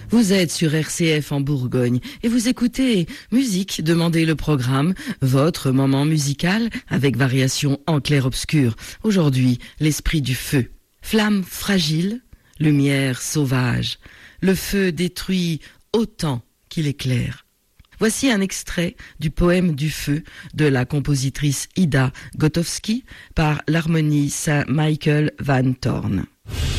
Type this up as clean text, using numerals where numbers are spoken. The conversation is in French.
Vous êtes sur RCF en Bourgogne et vous écoutez Musique, demandez le programme, votre moment musical avec variation en clair-obscur. Aujourd'hui, l'esprit du feu. Flamme fragile, lumière sauvage. Le feu détruit autant qu'il éclaire. Voici un extrait du poème du feu de la compositrice Ida Gotowski par l'harmonie Saint Michael van Thorn.